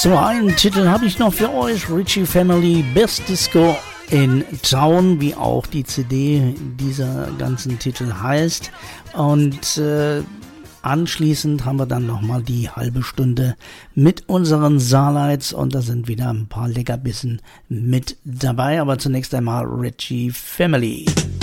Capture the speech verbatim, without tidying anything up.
So, einen Titel habe ich noch für euch. Ritchie Family, Best Disco in Town, wie auch die C D dieser ganzen Titel heißt. Und äh, anschließend haben wir dann nochmal die halbe Stunde mit unseren Saarlights und da sind wieder ein paar Leckerbissen mit dabei. Aber zunächst einmal Ritchie Family.